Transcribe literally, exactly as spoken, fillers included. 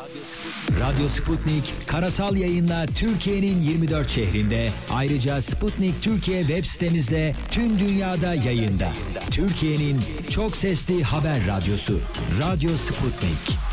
Radyo Sputnik karasal yayınla Türkiye'nin yirmi dört şehrinde, ayrıca Sputnik Türkiye web sitemizde tüm dünyada yayında. Türkiye'nin çok sesli haber radyosu Radyo Sputnik.